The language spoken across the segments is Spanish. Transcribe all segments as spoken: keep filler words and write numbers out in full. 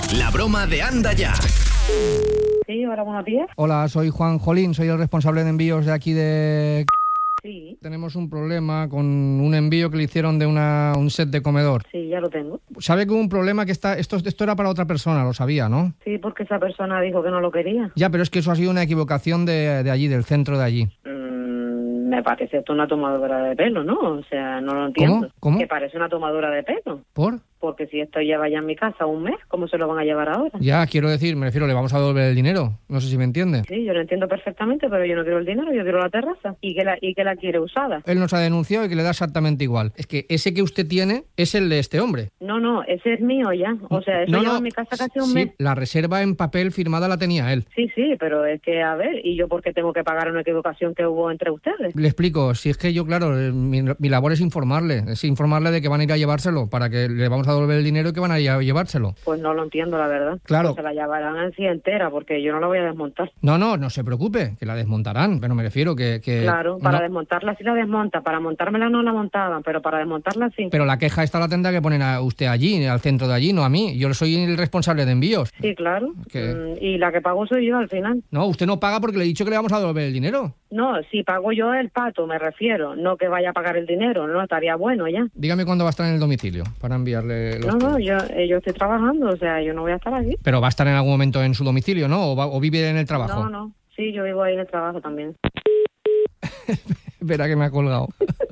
La broma de Anda Ya. Sí, hola, buenos días. Hola, soy Juan Jolín, soy el responsable de envíos de aquí de... Sí. Tenemos un problema con un envío que le hicieron de una, un set de comedor. Sí, ya lo tengo. ¿Sabe que hubo un problema que está... Esto, esto era para otra persona, lo sabía, ¿no? Sí, porque esa persona dijo que no lo quería. Ya, pero es que eso ha sido una equivocación de, de allí, del centro de allí. Mm, me parece esto una tomadura de pelo, ¿no? O sea, no lo entiendo. ¿Cómo? ¿Cómo? Que parece una tomadura de pelo. ¿Por? Porque si esto lleva ya en mi casa un mes, ¿cómo se lo van a llevar ahora? Ya, quiero decir, me refiero, le vamos a devolver el dinero. No sé si me entiende. Sí, yo lo entiendo perfectamente, pero yo no quiero el dinero, yo quiero la terraza. ¿Y que la, y que la quiere usada? Él nos ha denunciado y que le da exactamente igual. Es que ese que usted tiene es el de este hombre. No, no, ese es mío ya. O sea, eso No, lleva no, en mi casa casi un sí, mes. la reserva en papel firmada la tenía él. Sí, sí, pero es que, a ver, ¿y yo por qué tengo que pagar una equivocación que hubo entre ustedes? Le explico, si es que yo, claro, eh, mi, mi labor es informarle, es informarle de que van a ir a llevárselo, para que le vamos a devolver el dinero y que van a ir a llevárselo. Pues no lo entiendo, la verdad. Claro. Pues se la llevarán en sí entera, porque yo no la voy a desmontar. No, no, no se preocupe, que la desmontarán, pero me refiero que... que Claro, para no, desmontarla sí la desmonta, para montármela no la montaban, pero para desmontarla sí. pero la queja esta la tendrá que poner a usted allí, al centro de allí, no a mí. Yo soy el responsable de envíos. Sí, claro. ¿Qué? Mm, y la que pago soy yo al final. No, usted no paga porque le he dicho que le vamos a devolver el dinero. No, si pago yo el pato, me refiero, no que vaya a pagar el dinero, no, estaría bueno ya. Dígame cuándo va a estar en el domicilio para enviarle los... No, no, yo, eh, yo estoy trabajando, o sea, yo no voy a estar aquí. Pero va a estar en algún momento en su domicilio, ¿no? ¿O, va- o vive en el trabajo? No, no, sí, yo vivo ahí en el trabajo también. Espera que me ha colgado.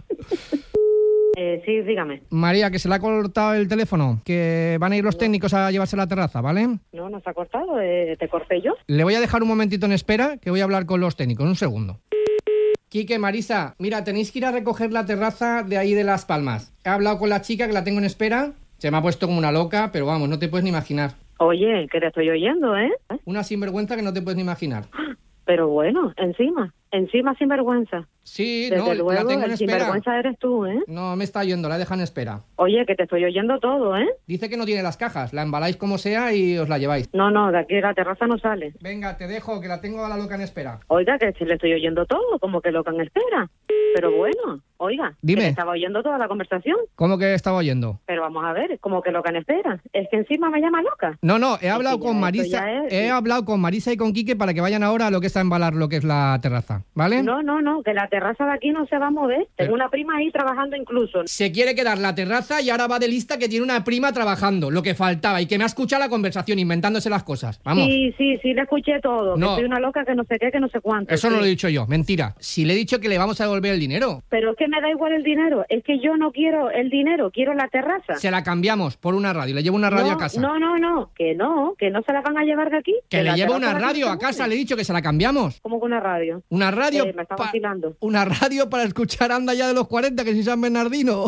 Eh, sí, dígame. María, que se le ha cortado el teléfono, que van a ir los técnicos a llevarse la terraza, ¿vale? No, no se ha cortado, eh, te corté yo. Le voy a dejar un momentito en espera, que voy a hablar con los técnicos, un segundo. Quique, Marisa, mira, tenéis que ir a recoger la terraza de ahí de Las Palmas. He hablado con la chica, que la tengo en espera. Se me ha puesto como una loca, pero vamos, no te puedes ni imaginar. Oye, que te estoy oyendo, ¿eh? Una sinvergüenza que no te puedes ni imaginar. Pero bueno, encima, encima sin vergüenza. Sí, Desde no, luego, la tengo en el espera. sinvergüenza eres tú, ¿eh? No, me está yendo, la dejan en espera. Oye, que te estoy oyendo todo, ¿eh? Dice que no tiene las cajas, la embaláis como sea y os la lleváis. No, no, de aquí de la terraza no sale. Venga, te dejo, que la tengo a la loca en espera. Oiga, que si le estoy oyendo todo, como que loca en espera. Pero bueno, oiga, Dime. que le estaba oyendo toda la conversación. ¿Cómo que estaba oyendo? Pero vamos a ver, como que loca en espera. Es que encima me llama loca. No, no, he hablado que con ya, Marisa, esto ya es- he hablado con Marisa y con Quique para que vayan ahora a lo que está a embalar lo que es la terraza, ¿vale? No, no, no, que la terraza de aquí no se va a mover. Tengo Pero- una prima ahí trabajando incluso. Se quiere quedar la terraza y ahora va de lista que tiene una prima trabajando, lo que faltaba, y que me ha escuchado la conversación inventándose las cosas. Vamos. Sí, sí, sí, le escuché todo. No. Que soy una loca que no sé qué, que no sé cuánto. Eso no sí. lo he dicho yo, mentira. Si le he dicho que le vamos a devolver el dinero, Pero es que me da igual el dinero. Es que yo no quiero el dinero, quiero la terraza. se la cambiamos por una radio, le llevo una radio no, a casa. No, no, no, que no, que no se la van a llevar de aquí. Que le la llevo terraza una de aquí radio se a casa, mueve. le he dicho que se la cambiamos. ¿Cómo que una radio? Una radio. Eh, me está pa- vacilando. Una radio para escuchar Anda Ya de los cuarenta, que si San Bernardino.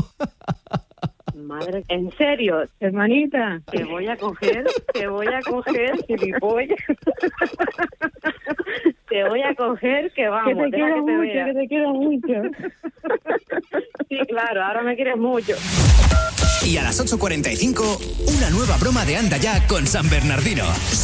Madre, en serio, hermanita, te voy a coger, te voy a coger, gilipollas. Te voy a coger, que vamos, Que te deja quiero que te mucho, vea. que te quiero mucho. Sí, claro, ahora me quieres mucho. Y a las ocho cuarenta y cinco, una nueva broma de Anda Ya con San Bernardino.